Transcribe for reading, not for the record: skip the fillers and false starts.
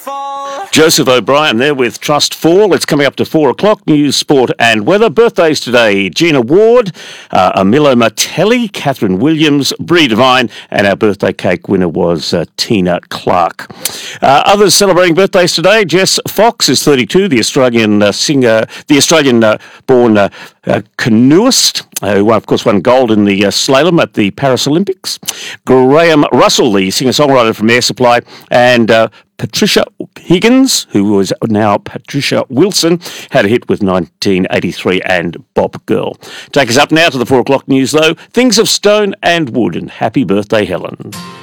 Joseph O'Brien there with Trust Fall. It's coming up to 4 o'clock. News, sport and weather. Birthdays today: Gina Ward, Amilo Martelli, Catherine Williams, Bree Devine, and our birthday cake winner was Tina Clark. Others celebrating birthdays today: Jess Fox is 32, the Australian singer, the Australian-born canoeist, who of course won gold in the slalom at the Paris Olympics. Graham Russell, the singer-songwriter from Air Supply, and Patricia Higgins, who was now Patricia Wilson, had a hit with 1983 and Bop Girl. Take us up now to the 4 o'clock news, though. Things of Stone and Wood, and happy birthday, Helen.